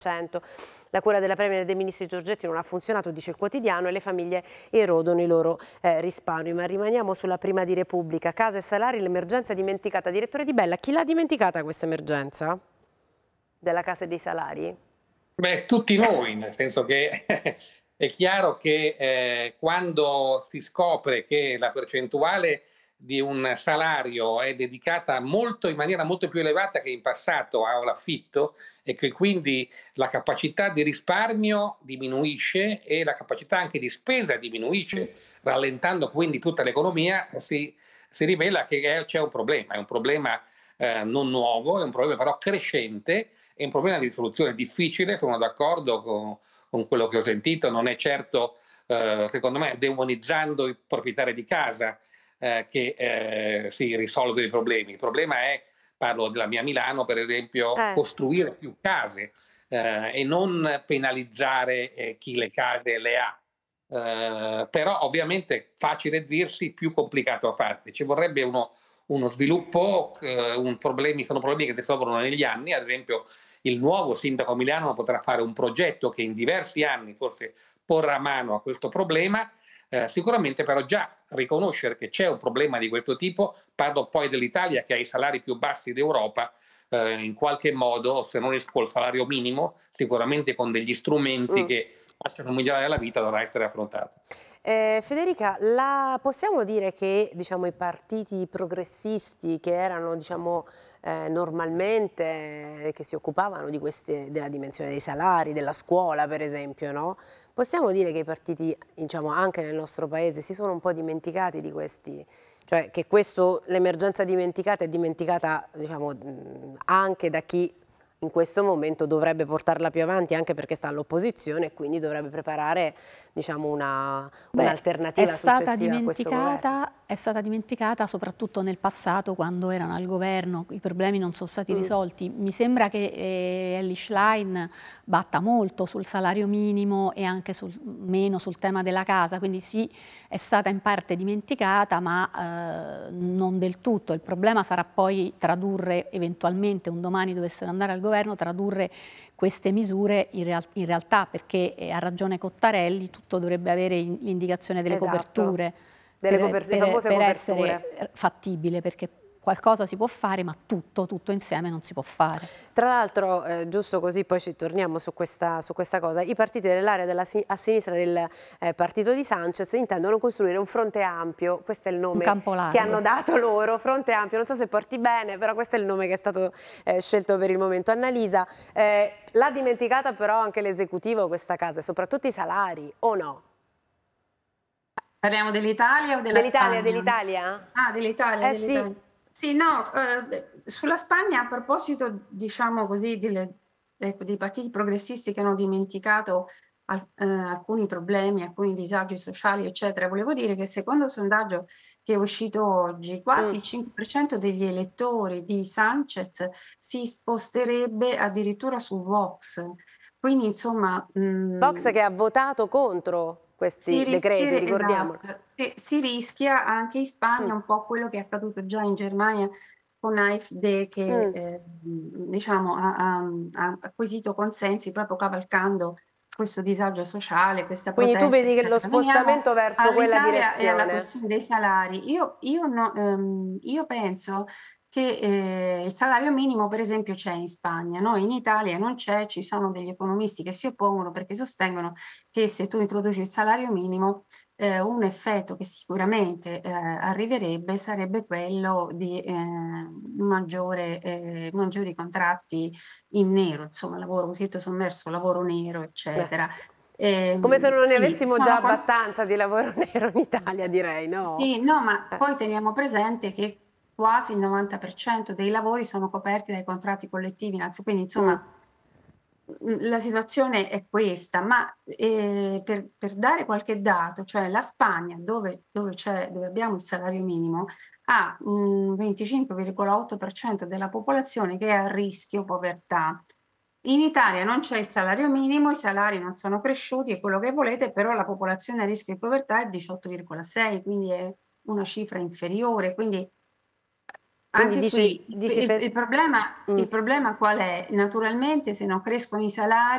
La cura della Premier e dei ministri Giorgetti non ha funzionato, dice il quotidiano, e le famiglie erodono i loro risparmi. Ma rimaniamo sulla prima di Repubblica. Casa e salari, l'emergenza dimenticata. Direttore Di Bella, chi l'ha dimenticata questa emergenza? Della casa e dei salari? Beh, tutti noi, nel senso che è chiaro che quando si scopre che la percentuale di un salario è dedicata molto, in maniera molto più elevata che in passato all'affitto e che quindi la capacità di risparmio diminuisce e la capacità anche di spesa Mm. diminuisce, rallentando quindi tutta l'economia, si rivela che c'è un problema, è un problema non nuovo, è un problema però crescente, è un problema di soluzione difficile, sono d'accordo con quello che ho sentito, non è certo, secondo me, demonizzando i proprietari di casa che si risolve i problemi. Il problema è, parlo della mia Milano, per esempio, costruire più case e non penalizzare chi le case le ha. Però ovviamente facile dirsi, più complicato a farsi. Ci vorrebbe uno sviluppo, sono problemi che si risolvono negli anni, ad esempio il nuovo sindaco Milano potrà fare un progetto che in diversi anni forse porrà mano a questo problema, sicuramente però già riconoscere che c'è un problema di questo tipo, parlo poi dell'Italia che ha i salari più bassi d'Europa, in qualche modo, se non col salario minimo, sicuramente con degli strumenti Mm. che possono migliorare la vita dovrà essere affrontato. Federica, possiamo dire che diciamo, i partiti progressisti che erano diciamo, normalmente che si occupavano della dimensione dei salari, della scuola per esempio, no? Possiamo dire che i partiti diciamo, anche nel nostro paese si sono un po' dimenticati di questi, cioè che l'emergenza dimenticata è dimenticata diciamo, anche da chi in questo momento dovrebbe portarla più avanti anche perché sta all'opposizione e quindi dovrebbe preparare diciamo, Beh, un'alternativa successiva a questo governo. è stata dimenticata soprattutto nel passato quando erano al governo, i problemi non sono stati risolti. Mi sembra che Elly Schlein batta molto sul salario minimo e anche meno sul tema della casa, quindi sì, è stata in parte dimenticata ma non del tutto. Il problema sarà poi tradurre eventualmente un domani dovessero andare al governo, tradurre queste misure in realtà, perché ha ragione Cottarelli, tutto dovrebbe avere l'indicazione delle coperture Le famose per coperture. essere fattibile, perché qualcosa si può fare, ma tutto insieme non si può fare. Tra l'altro, giusto così poi ci torniamo su questa cosa, i partiti dell'area a sinistra del partito di Sanchez intendono costruire un fronte ampio, questo è il Un nome campo che largo. hanno dato loro, fronte ampio, non so se porti bene, però questo è il nome che è stato scelto per il momento. Annalisa, l'ha dimenticata però anche l'esecutivo questa casa, e soprattutto i salari, o no? Parliamo dell'Italia o della Spagna? Dell'Italia? Ah, dell'Italia, Sì. dell'Italia. Sì, no, sulla Spagna, a proposito, diciamo così, dei partiti progressisti che hanno dimenticato alcuni problemi, alcuni disagi sociali, eccetera, volevo dire che secondo il sondaggio che è uscito oggi, quasi il 5% degli elettori di Sanchez si sposterebbe addirittura su Vox. Quindi, insomma... Vox che ha votato contro questi decreti, ricordiamolo. Esatto, si rischia anche in Spagna un po' quello che è accaduto già in Germania con AfD che diciamo, ha acquisito consensi proprio cavalcando questo disagio sociale, questa Quindi tu protesta, vedi che lo eccetera. Veniamo spostamento verso quella all'Italia e alla direzione. questione dei salari. Io penso che il salario minimo, per esempio, c'è in Spagna, no? In Italia non c'è, ci sono degli economisti che si oppongono perché sostengono che se tu introduci il salario minimo, un effetto che sicuramente arriverebbe sarebbe quello di maggiori contratti in nero, insomma, lavoro cosiddetto sommerso, lavoro nero, eccetera. Come se non ne Quindi avessimo già abbastanza di lavoro nero in Italia, direi, no? sì, no, ma poi teniamo presente che quasi il 90% dei lavori sono coperti dai contratti collettivi, quindi insomma la situazione è questa, ma per dare qualche dato, cioè la Spagna, dove abbiamo il salario minimo, ha un 25,8% della popolazione che è a rischio povertà. In Italia non c'è il salario minimo, i salari non sono cresciuti, è quello che volete, però la popolazione a rischio di povertà è 18,6, quindi è una cifra inferiore, quindi Quindi Anche dici, qui il problema qual è? Naturalmente se non crescono i salari